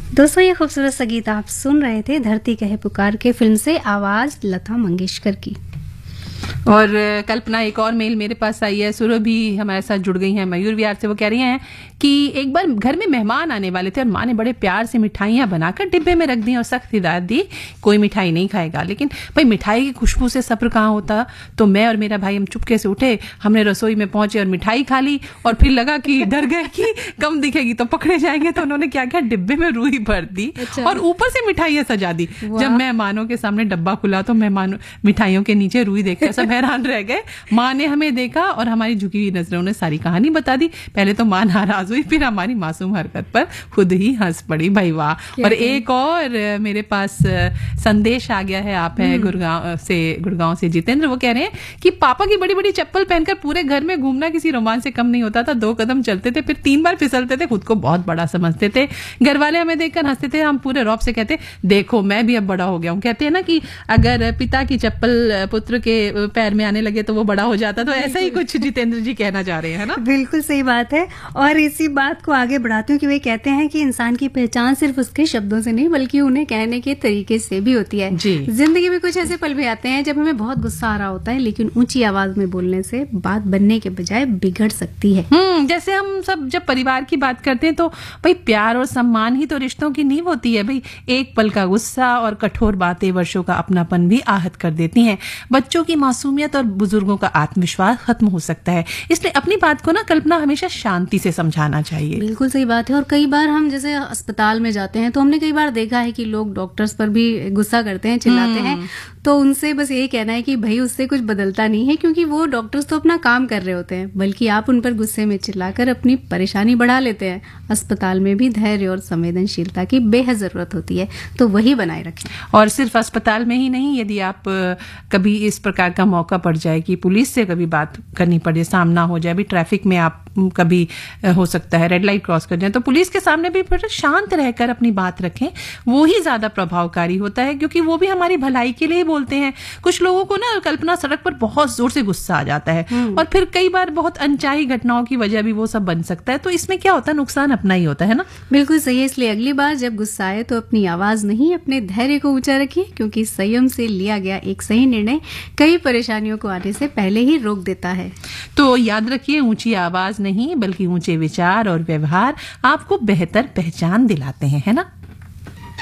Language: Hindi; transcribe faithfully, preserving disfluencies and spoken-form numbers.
दोस्तों, ये खूबसूरत सा गीत आप सुन रहे थे धरती कहे पुकार के फिल्म से, आवाज लता मंगेशकर की। और कल्पना, एक और मेल मेरे पास आई है, सुरभि हमारे साथ जुड़ गई हैं मयूर विहार से। वो कह रही हैं कि एक बार घर में मेहमान आने वाले थे और माँ ने बड़े प्यार से मिठाइयाँ बनाकर डिब्बे में रख दी और सख्त हिदायत दी कोई मिठाई नहीं खाएगा। लेकिन भाई मिठाई की खुशबू से सब्र कहाँ होता, तो मैं और मेरा भाई हम चुपके से उठे, हमने रसोई में पहुंचे और मिठाई खा ली और फिर लगा कि डर गए कि कम दिखेगी तो पकड़े जाएंगे, तो उन्होंने क्या किया, डिब्बे में रूई भर दी और ऊपर से मिठाइयाँ सजा दी। जब मेहमानों के सामने डब्बा खुला तो मेहमानों मिठाइयों के नीचे रूई देखकर सब हैरान रह गए। माँ ने हमें देखा और हमारी झुकी हुई नजरों ने सारी कहानी बता दी। पहले तो माँ नाराज हुई, फिर हमारी मासूम हरकत पर खुद ही हंस पड़ी। भाई वाह। और एक और मेरे पास संदेश आ गया है, आप है गुड़गांव से गुड़गांव से जितेंद्र। वो कह रहे हैं कि पापा की बड़ी बड़ी चप्पल पहनकर पूरे घर में घूमना किसी रोमांच से कम नहीं होता था। दो कदम चलते थे फिर तीन बार फिसलते थे, खुद को बहुत बड़ा समझते थे। घर वाले हमें देखकर हंसते थे, हम पूरे रौब से कहते देखो मैं भी अब बड़ा हो गया हूँ। कहते हैं ना कि अगर पिता की चप्पल पुत्र के पैर में आने लगे तो वो बड़ा हो जाता। तो ऐसा ही कुछ जितेंद्र जी कहना चाह रहे हैं ना। बिल्कुल सही बात है। और इसी बात को आगे बढ़ाती हूँ कि वे कहते हैं कि इंसान की पहचान सिर्फ उसके शब्दों से नहीं बल्कि उन्हें कहने के तरीके से भी होती है। जिंदगी में कुछ ऐसे पल भी आते हैं जब हमें बहुत गुस्सा आ रहा होता है, लेकिन ऊंची आवाज में बोलने से बात बनने के बजाय बिगड़ सकती है। हम्म जैसे हम सब जब परिवार की बात करते हैं तो भाई प्यार और सम्मान ही तो रिश्तों की नींव होती है। भाई एक पल का गुस्सा और कठोर बातें वर्षों का अपनापन भी आहत कर देती हैं। बच्चों की मासूमियत और बुजुर्गों का आत्मविश्वास खत्म हो सकता है। इसलिए अपनी बात को ना कल्पना हमेशा शांति से समझाना चाहिए। बिल्कुल सही बात है। और कई बार हम जैसे अस्पताल में जाते हैं तो हमने कई बार देखा है कि लोग डॉक्टर्स पर भी गुस्सा करते हैं, चिल्लाते हैं। तो उनसे बस यही कहना है कि भाई उससे कुछ बदलता नहीं है, क्योंकि वो डॉक्टर्स तो अपना काम कर रहे होते हैं, बल्कि आप उन पर गुस्से में चिल्लाकर अपनी परेशानी बढ़ा लेते हैं। अस्पताल में भी धैर्य और संवेदनशीलता की बेहद जरूरत होती है, तो वही बनाए रखें। और सिर्फ अस्पताल में ही नहीं, यदि आप कभी इस प्रकार का मौका पड़ जाए कि पुलिस से कभी बात करनी पड़े, सामना हो जाए, भी ट्रैफिक में आप कभी हो सकता है रेड लाइट क्रॉस कर जाए, तो पुलिस के सामने भी फिर शांत रहकर अपनी बात रखें। वो ही ज्यादा प्रभावकारी होता है, क्योंकि वो भी हमारी भलाई के लिए बोलते हैं। कुछ लोगों को ना कल्पना सड़क पर बहुत जोर से गुस्सा आ जाता है और फिर कई बार बहुत अनचाही घटनाओं की वजह भी वो सब बन सकता है। तो इसमें क्या होता है, नुकसान अपना ही होता है ना। बिल्कुल सही है। इसलिए अगली बार जब गुस्सा आए तो अपनी आवाज नहीं, अपने धैर्य को ऊंचा रखिए, क्योंकि संयम से लिया गया एक सही निर्णय कई परेशानियों को आने से पहले ही रोक देता है। तो याद रखिए, ऊंची आवाज नहीं बल्कि ऊंचे विचार और व्यवहार आपको बेहतर पहचान दिलाते हैं, है ना।